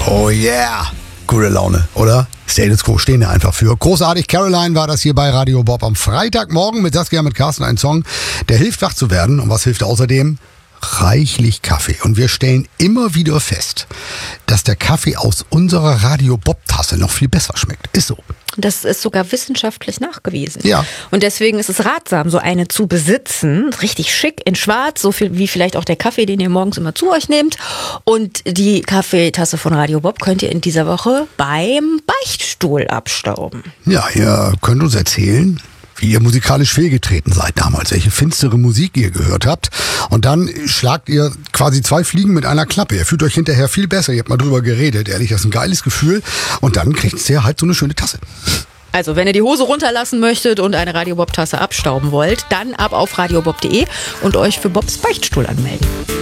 Oh yeah! Gute Laune, oder? Status Quo stehen wir einfach für. Großartig, Caroline war das hier bei Radio Bob am Freitagmorgen mit Saskia mit Carsten. Ein Song, der hilft wach zu werden. Und was hilft außerdem? Reichlich Kaffee. Und wir stellen immer wieder fest, dass der Kaffee aus unserer Radio Bob Tasse noch viel besser schmeckt. Ist so. Das ist sogar wissenschaftlich nachgewiesen. Ja. Und deswegen ist es ratsam, so eine zu besitzen. Richtig schick, in schwarz, so viel wie vielleicht auch der Kaffee, den ihr morgens immer zu euch nehmt. Und die Kaffeetasse von Radio Bob könnt ihr in dieser Woche beim Beichtstuhl abstauben. Ja, ihr könnt uns erzählen, wie ihr musikalisch fehlgetreten seid damals, welche finstere Musik ihr gehört habt. Und dann schlagt ihr quasi 2 Fliegen mit einer Klappe. Ihr fühlt euch hinterher viel besser. Ihr habt mal drüber geredet. Ehrlich, das ist ein geiles Gefühl. Und dann kriegt ihr halt so eine schöne Tasse. Also, wenn ihr die Hose runterlassen möchtet und eine Radio Bob Tasse abstauben wollt, dann ab auf radiobob.de und euch für Bobs Beichtstuhl anmelden.